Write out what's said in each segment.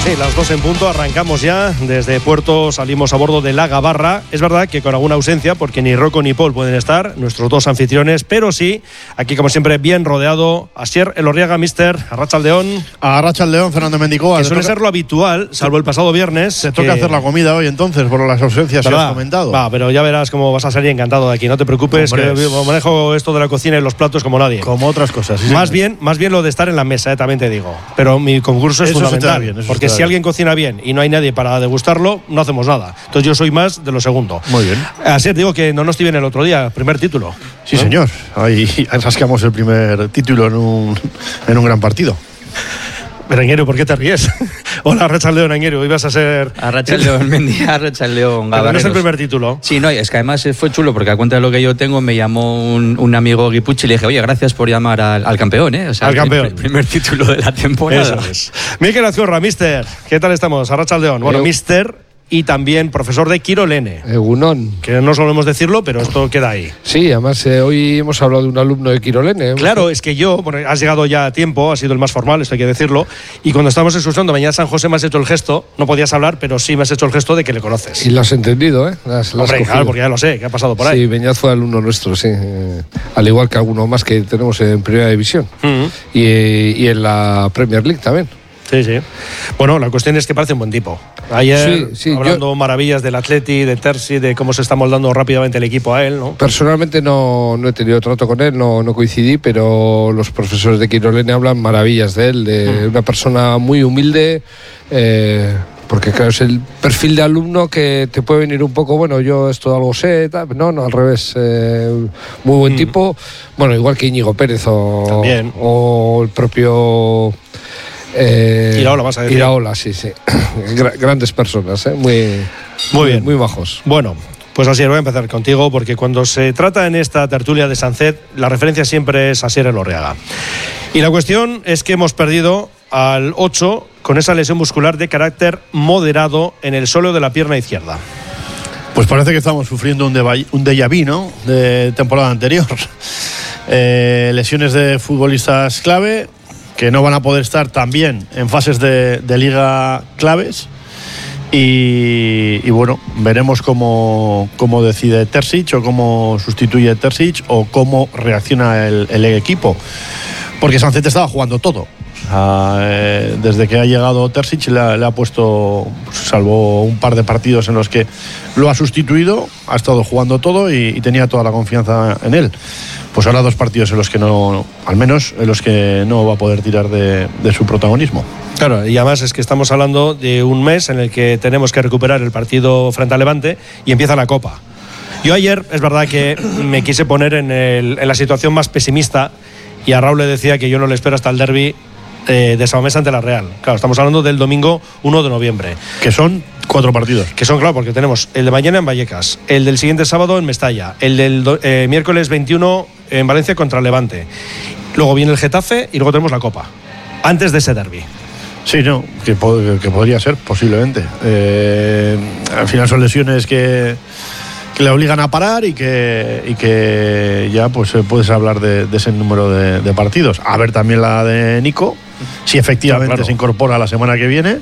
Sí, las 2 en punto, arrancamos ya. Desde Puerto salimos a bordo de la Gabarra. Es verdad que con alguna ausencia, porque ni Rocco ni Paul pueden estar, nuestros dos anfitriones, pero sí, aquí como siempre, bien rodeado. Asier Elorriaga, mister, Arratsaldeón. Arratsaldeón, Fernando Mendicoa. Que suele ser lo habitual, salvo el pasado viernes. Se toca hacer la comida hoy entonces, por las ausencias que has comentado. Va, pero ya verás cómo vas a salir encantado de aquí, no te preocupes, que manejo esto de la cocina y los platos como nadie. Como otras cosas. Sí, más bien lo de estar en la mesa, también te digo. Pero mi concurso es fundamental, porque si alguien cocina bien y no hay nadie para degustarlo, no hacemos nada. Entonces yo soy más de lo segundo. Muy bien. Así digo que no nos estuve bien el otro día, primer título. Sí, señor. Ahí rascamos el primer título en un gran partido. Pero Anguero, ¿por qué te ríes? Hola, Arratsaldeón, Anguero, ibas a ser... Arratsaldeón, Mendy, Arratsaldeón, Gabarreros. Pero no es el primer título. Sí, no, es que además fue chulo, porque a cuenta de lo que yo tengo, me llamó un amigo guipuchi y le dije, oye, gracias por llamar al campeón, ¿eh? O sea, al campeón. El primer título de la temporada. Eso es. Mikel Azcorra, mister, ¿qué tal estamos? Arratsaldeón. Bueno, mister... y también profesor de Kirolene. Egunon. Que no solemos decirlo, pero esto queda ahí. Sí, además hoy hemos hablado de un alumno de Kirolene. Claro, es que has llegado ya a tiempo, has sido el más formal, esto hay que decirlo, y cuando estábamos escuchando Mañana San José me has hecho el gesto, no podías hablar, pero sí me has hecho el gesto de que le conoces. Y lo has entendido, ¿eh? Hombre, claro, porque ya lo sé, que ha pasado por ahí. Sí, Beñat fue alumno nuestro, sí. Al igual que alguno más que tenemos en Primera División. Y en la Premier League también. Sí, sí. Bueno, la cuestión es que parece un buen tipo. Ayer, hablando maravillas del Atleti, de Terzi, de cómo se está moldando rápidamente el equipo a él, ¿no? Personalmente no he tenido trato con él, no coincidí, pero los profesores de Kirolene hablan maravillas de él, de una persona muy humilde, porque claro, es el perfil de alumno que te puede venir un poco, bueno, yo esto algo sé, tal. No, al revés, muy buen tipo, bueno, igual que Íñigo Pérez o el propio... Iraola, vas a decir. Iraola, sí. Grandes personas, muy bien, muy bajos. Bueno, pues Asier, voy a empezar contigo, porque cuando se trata en esta tertulia de Sancet, la referencia siempre es Asier Elorriaga. Y la cuestión es que hemos perdido al 8 con esa lesión muscular de carácter moderado en el sóleo de la pierna izquierda. Pues parece que estamos sufriendo un déjà vu, ¿no? De temporada anterior. Lesiones de futbolistas clave que no van a poder estar también en fases de liga claves y bueno, veremos cómo decide Terzic o cómo sustituye Terzic o cómo reacciona el equipo, porque Sancet estaba jugando todo. Desde que ha llegado Terzic le ha puesto, salvo un par de partidos en los que lo ha sustituido, ha estado jugando todo y tenía toda la confianza en él. Pues ahora 2 partidos en los que no, al menos en los que no va a poder tirar de su protagonismo. Claro, y además es que estamos hablando de un mes en el que tenemos que recuperar el partido frente a Levante y empieza la Copa. Yo ayer, es verdad que me quise poner en la situación más pesimista y a Raúl le decía que yo no le espero hasta el derbi de Samamés ante la Real. Claro, estamos hablando del domingo 1 de noviembre. Que son 4 partidos. Que son, claro, porque tenemos el de mañana en Vallecas, el del siguiente sábado en Mestalla, el del miércoles 21 en Valencia contra Levante. Luego viene el Getafe y luego tenemos la Copa. Antes de ese derbi. Sí, no, que podría ser, posiblemente. Al final son lesiones que le obligan a parar y que ya pues puedes hablar de ese número de partidos. A ver también la de Nico, si efectivamente se incorpora la semana que viene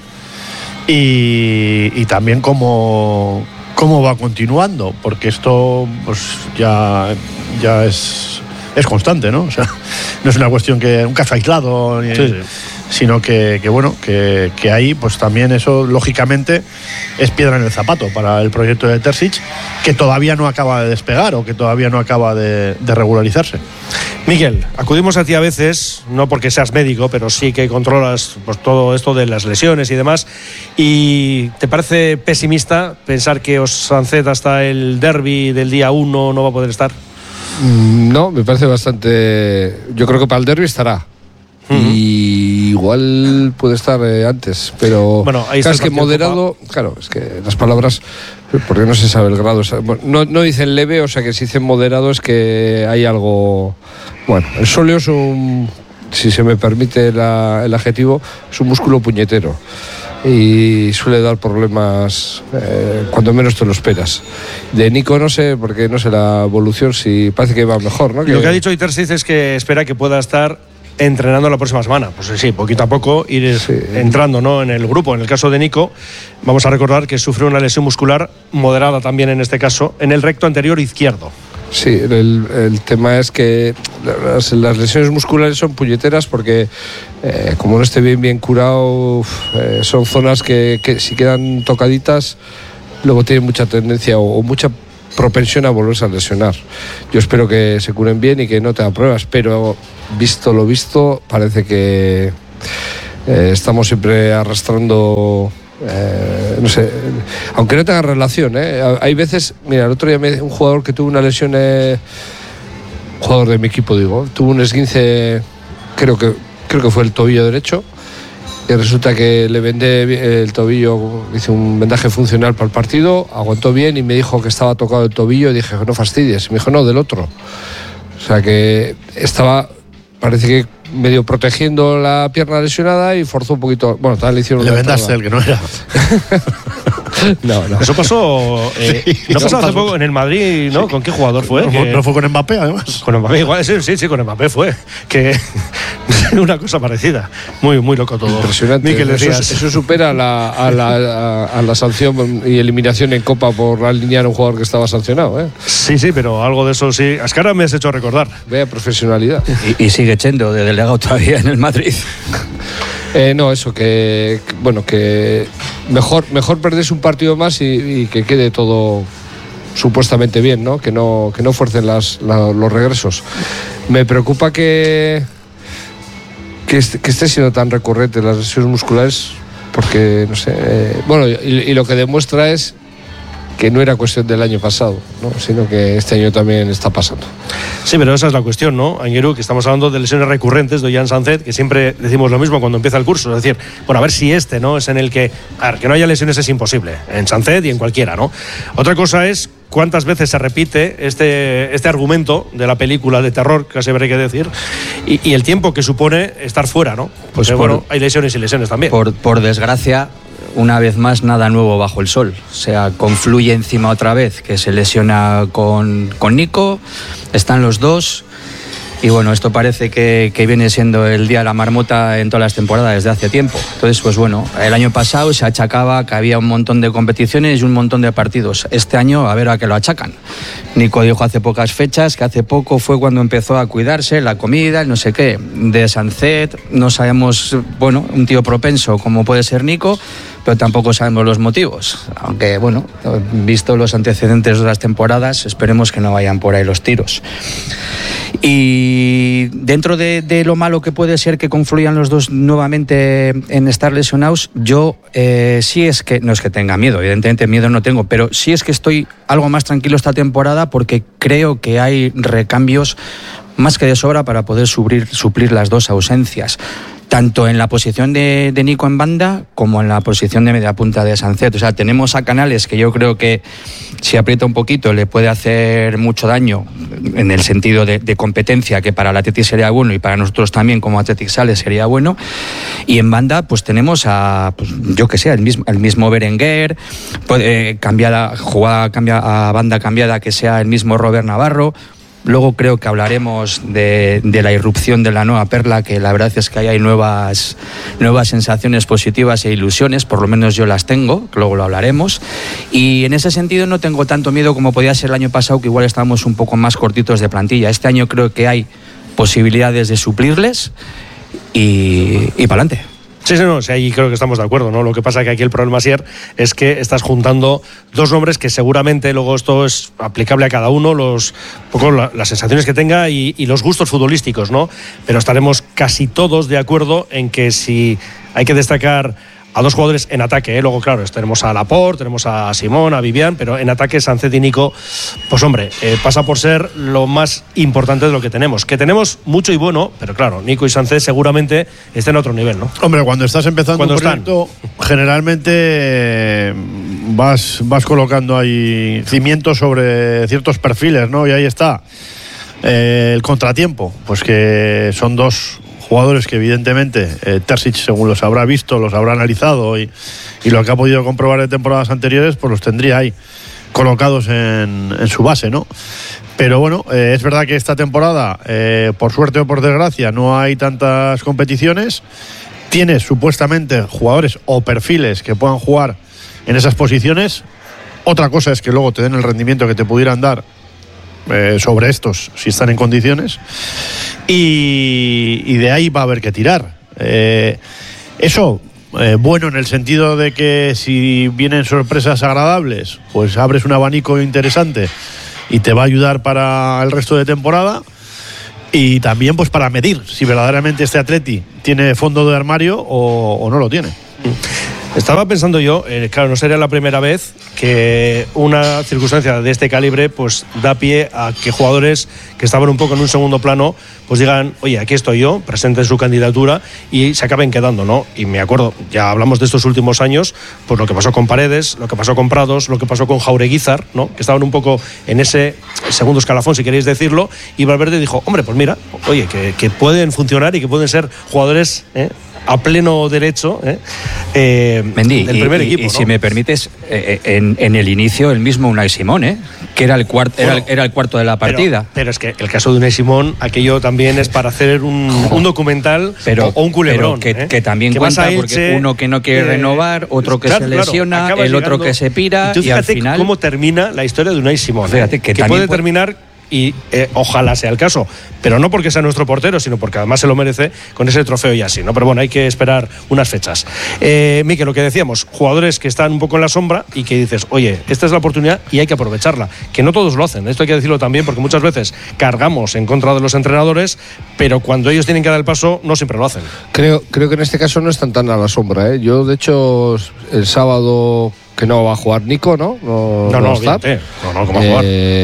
y también cómo va continuando, porque esto pues ya es constante, ¿no? O sea, no es una cuestión un caso aislado, sino que ahí pues también eso lógicamente es piedra en el zapato para el proyecto de Terzic, que todavía no acaba de despegar o que todavía no acaba de regularizarse. Miquel, acudimos a ti a veces, no porque seas médico, pero sí que controlas pues todo esto de las lesiones y demás, y ¿te parece pesimista pensar que Sancet hasta el derbi del día 1 no va a poder estar? No, me parece bastante... Yo creo que para el derbi estará. Y igual puede estar antes, pero bueno, ahí claro, es que moderado, claro, es que las palabras, porque no se sabe el grado, no dicen leve, o sea que si dicen moderado es que hay algo. Bueno, el sóleo es si se me permite el adjetivo, es un músculo puñetero y suele dar problemas cuando menos te lo esperas. De Nico no sé, porque no sé la evolución, si parece que va mejor, ¿no? Lo que ha dicho Terzic es que espera que pueda estar entrenando la próxima semana. Pues sí, poquito a poco ir entrando, ¿no?, en el grupo. En el caso de Nico, vamos a recordar que sufre una lesión muscular moderada también en este caso, en el recto anterior izquierdo. Sí, el tema es que las lesiones musculares son puñeteras porque como no esté bien curado, son zonas que si quedan tocaditas luego tienen mucha tendencia o mucha propensión a volverse a lesionar. Yo espero que se curen bien y que no tengan pruebas, pero visto lo visto parece que estamos siempre arrastrando. No sé, aunque no tenga relación, hay veces, mira, el otro día un jugador que tuvo una lesión, un jugador de mi equipo, tuvo un esguince, creo que fue el tobillo derecho, y resulta que le vendé el tobillo, hice un vendaje funcional para el partido, aguantó bien y me dijo que estaba tocado el tobillo, y dije, no fastidies, y me dijo, no, del otro. O sea que estaba, parece que medio protegiendo la pierna lesionada y forzó un poquito. Bueno, tal le hicieron. Le vendaste el que no era. No. Eso pasó. ¿No pasó hace poco en el Madrid, no? ¿Con qué jugador fue? ¿No fue con Mbappé, además? Con Mbappé, igual, sí, con Mbappé fue. Que una cosa parecida. Muy, muy loco todo. Impresionante. Mikel, eso supera a la sanción y eliminación en Copa por alinear a un jugador que estaba sancionado, Sí, pero algo de eso sí. Es que ahora me has hecho recordar. Vea profesionalidad. Y sigue Chendo de delegado todavía en el Madrid. No, eso, que mejor perderse un partido más y que quede todo supuestamente bien, ¿no? Que no fuercen los regresos. Me preocupa que esté siendo tan recurrente las lesiones musculares, porque, no sé, y lo que demuestra es que no era cuestión del año pasado, ¿no?, sino que este año también está pasando. Sí, pero esa es la cuestión, ¿no, Anguiru? Que estamos hablando de lesiones recurrentes de Ollán Sánchez, que siempre decimos lo mismo cuando empieza el curso, es decir, bueno, a ver si ¿no?, es en el que, que no haya lesiones es imposible, en Sánchez y en cualquiera, ¿no? Otra cosa es cuántas veces se repite este argumento de la película de terror, casi habría que decir, y el tiempo que supone estar fuera, ¿no? Pues bueno, hay lesiones y lesiones también. Por desgracia, una vez más, nada nuevo bajo el sol. O sea, confluye encima otra vez, que se lesiona con Nico, están los dos, y bueno, esto parece que viene siendo el día de la marmota en todas las temporadas desde hace tiempo. Entonces, pues bueno, el año pasado se achacaba que había un montón de competiciones y un montón de partidos. Este año, a ver a qué lo achacan. Nico dijo hace pocas fechas que hace poco fue cuando empezó a cuidarse, la comida, no sé qué. De Sánchez no sabemos, bueno, un tío propenso como puede ser Nico, pero tampoco sabemos los motivos. Aunque, bueno, visto los antecedentes de las temporadas, esperemos que no vayan por ahí los tiros. Y dentro de lo malo que puede ser que confluyan los dos nuevamente en estar lesionados, yo sí es que, no es que tenga miedo, evidentemente miedo no tengo, pero sí es que estoy algo más tranquilo esta temporada porque creo que hay recambios más que de sobra para poder suplir las dos ausencias, tanto en la posición de Nico en banda como en la posición de media punta de Sánchez. O sea, tenemos a Canales que yo creo que si aprieta un poquito le puede hacer mucho daño en el sentido de competencia, que para el Athletic sería bueno y para nosotros también como Athletic Sales sería bueno. Y en banda pues tenemos a, pues, yo que sé, el mismo Berenguer, a banda cambiada que sea el mismo Robert Navarro. Luego creo que hablaremos de la irrupción de la nueva Perla, que la verdad es que ahí hay nuevas sensaciones positivas e ilusiones, por lo menos yo las tengo, que luego lo hablaremos. Y en ese sentido no tengo tanto miedo como podía ser el año pasado, que igual estábamos un poco más cortitos de plantilla. Este año creo que hay posibilidades de suplirles y para adelante. Sí, no, ahí creo que estamos de acuerdo, ¿no? Lo que pasa que aquí el problema, Sier, es que estás juntando dos nombres que seguramente luego esto es aplicable a cada uno, las sensaciones que tenga y los gustos futbolísticos, ¿no? Pero estaremos casi todos de acuerdo en que si hay que destacar a dos jugadores en ataque, luego claro, tenemos a Laporte, tenemos a Simón, a Vivian, pero en ataque Sánchez y Nico, pues hombre, pasa por ser lo más importante de lo que tenemos mucho y bueno, pero claro, Nico y Sánchez seguramente estén a otro nivel, ¿no? Hombre, cuando estás empezando un proyecto, generalmente vas colocando ahí cimientos sobre ciertos perfiles, ¿no? Y ahí está el contratiempo, pues que son dos jugadores que evidentemente Terzic, según los habrá visto, los habrá analizado y lo que ha podido comprobar de temporadas anteriores, pues los tendría ahí colocados en su base, ¿no? Pero bueno, es verdad que esta temporada, por suerte o por desgracia, no hay tantas competiciones. Tienes supuestamente jugadores o perfiles que puedan jugar en esas posiciones. Otra cosa es que luego te den el rendimiento que te pudieran dar sobre estos, si están en condiciones. Y de ahí va a haber que tirar. Eso, bueno en el sentido de que si vienen sorpresas agradables, pues abres un abanico interesante y te va a ayudar para el resto de temporada. Y también pues para medir si verdaderamente este Atleti tiene fondo de armario o no lo tiene. Estaba pensando yo, claro, no sería la primera vez que una circunstancia de este calibre pues da pie a que jugadores que estaban un poco en un segundo plano pues digan, oye, aquí estoy yo, presenten su candidatura y se acaben quedando, ¿no? Y me acuerdo, ya hablamos de estos últimos años, pues lo que pasó con Paredes, lo que pasó con Prados, lo que pasó con Jaureguizar, ¿no? Que estaban un poco en ese segundo escalafón, si queréis decirlo, y Valverde dijo, hombre, pues mira, oye, que pueden funcionar y que pueden ser jugadores a pleno derecho Mendy, del primer equipo, y ¿no? si me permites, en el inicio el mismo Unai Simón, que era el cuarto de la partida. Pero es que el caso de Unai Simón, aquello también es para hacer un documental o un culebrón. Pero que también que cuenta porque uno que no quiere renovar, otro que se lesiona, el otro que se pira, y al final cómo termina la historia de Unai Simón. Fíjate que puede terminar, y ojalá sea el caso, pero no porque sea nuestro portero, sino porque además se lo merece con ese trofeo y así, ¿no? Pero bueno, hay que esperar unas fechas. Mikel, lo que decíamos, jugadores que están un poco en la sombra y que dices, oye, esta es la oportunidad y hay que aprovecharla, que no todos lo hacen, esto hay que decirlo también, porque muchas veces cargamos en contra de los entrenadores, pero cuando ellos tienen que dar el paso no siempre lo hacen. Creo que en este caso no están tan a la sombra, ¿eh? Yo, de hecho, el sábado, que no va a jugar Nico, ¿no? No, ¿cómo va a jugar?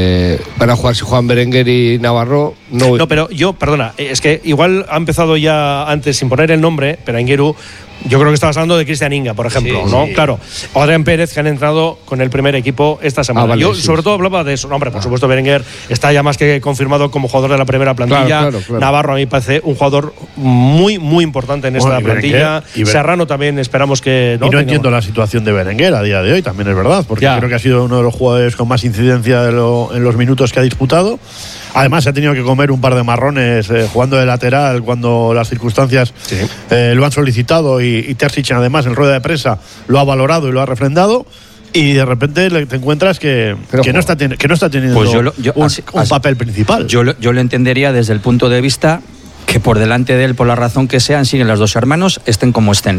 Van a jugar, si juegan Berenguer y Navarro. No, pero yo, perdona, es que igual ha empezado ya antes sin poner el nombre, pero Aingeru, yo creo que estabas hablando de Cristian Inga, por ejemplo, sí, ¿no? Sí. Claro, o Adrián Pérez, que han entrado con el primer equipo esta semana. Vale, yo sobre todo hablaba de eso. No, hombre, por supuesto, Berenguer está ya más que confirmado como jugador de la primera plantilla. Claro. Navarro a mí me parece un jugador muy, muy importante en esta plantilla. Serrano también esperamos que... No entiendo la situación de Berenguer a día de hoy, también es verdad, porque creo que ha sido uno de los jugadores con más incidencia en los minutos que ha disputado. Además, se ha tenido que comer un par de marrones jugando de lateral cuando las circunstancias lo han solicitado y Terzic, además, en rueda de prensa lo ha valorado y lo ha refrendado. Y de repente te encuentras que no está teniendo pues un papel principal. Yo lo entendería desde el punto de vista que por delante de él, por la razón que sean, siguen los dos hermanos, estén como estén.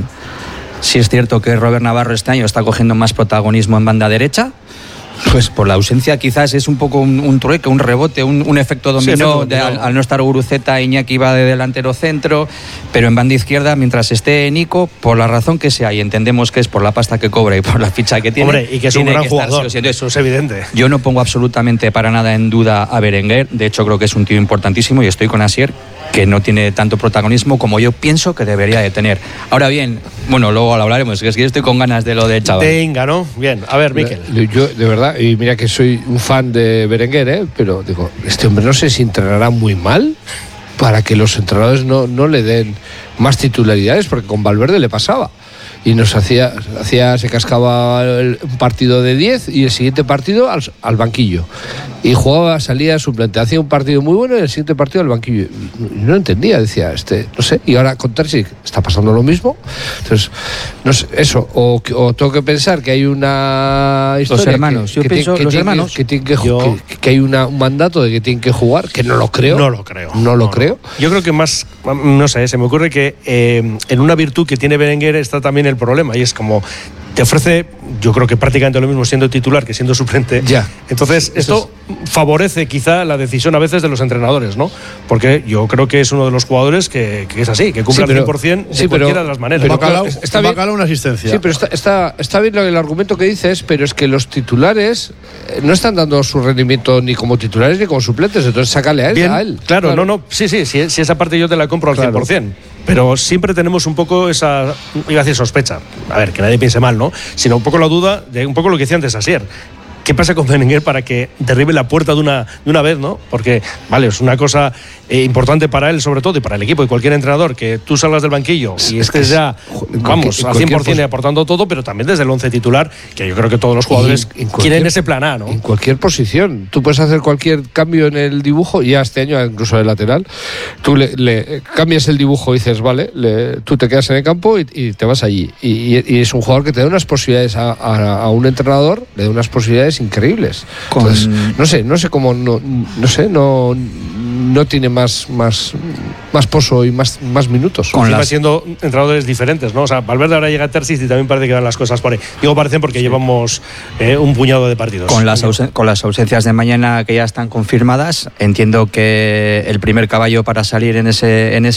Sí es cierto que Robert Navarro este año está cogiendo más protagonismo en banda derecha. Pues por la ausencia quizás es un poco un trueque, un rebote, un efecto dominó, al no estar Guruceta, Iñaki va de delantero centro, pero en banda izquierda, mientras esté Nico, por la razón que sea, y entendemos que es por la pasta que cobra y por la ficha que tiene. Hombre, y que es un gran jugador, eso es evidente. Yo no pongo absolutamente para nada en duda a Berenguer, de hecho creo que es un tío importantísimo y estoy con Asier, que no tiene tanto protagonismo como yo pienso que debería de tener. Ahora bien, bueno, luego lo hablaremos, es que yo estoy con ganas de lo del chaval. Venga, ¿no? Bien, a ver, Mikel. Yo, de verdad, y mira que soy un fan de Berenguer, pero digo, este hombre no sé si entrenará muy mal para que los entrenadores no le den más titularidades, porque con Valverde le pasaba. Y nos se cascaba un partido de 10 y el siguiente partido al banquillo. Y salía suplente, hacía un partido muy bueno y el siguiente partido al banquillo. Y no entendía, decía, no sé. Y ahora con Terzic está pasando lo mismo. Entonces, no sé, eso. O tengo que pensar que hay una historia. Los hermanos, yo pienso los hermanos. Que hay un mandato de que tienen que jugar, que no lo creo. No lo creo. No lo creo. Yo creo que más, no sé, se me ocurre que en una virtud que tiene Berenguer está también el problema, y es como te ofrece, yo creo que prácticamente lo mismo siendo titular que siendo suplente. Ya. Entonces, esto favorece quizá la decisión a veces de los entrenadores, ¿no? Porque yo creo que es uno de los jugadores que es así, que cumple al 100% de cualquiera de las maneras. Está bien una asistencia. Sí, pero está bien el argumento que dices, pero es que los titulares no están dando su rendimiento ni como titulares ni como suplentes, entonces sácale a él. Claro, no, sí, esa parte yo te la compro al 100%. Pero siempre tenemos un poco esa, iba a decir sospecha, a ver, que nadie piense mal, ¿no? Sino un poco la duda de un poco lo que decía antes Asier. ¿qué pasa con Berenguer para que derribe la puerta de una vez, ¿no? Porque, vale, es una cosa importante para él, sobre todo, y para el equipo y cualquier entrenador, que tú salgas del banquillo y estés ya, vamos, al 100% aportando todo, pero también desde el 11 titular, que yo creo que todos los jugadores quieren ese plan A, ¿no? En cualquier posición. Tú puedes hacer cualquier cambio en el dibujo, y ya este año, incluso de lateral, tú le cambias el dibujo y dices, vale, tú te quedas en el campo y te vas allí. Y es un jugador que te da unas posibilidades a un entrenador, le da unas posibilidades increíbles. Entonces, no sé cómo, no tiene más pozo y más minutos. Siendo entrenadores diferentes, ¿no? O sea, Valverde ahora llega a Terzic y también parece que van las cosas por ahí. Digo, parecen porque llevamos un puñado de partidos. Con las ausencias de mañana que ya están confirmadas, entiendo que el primer caballo para salir en ese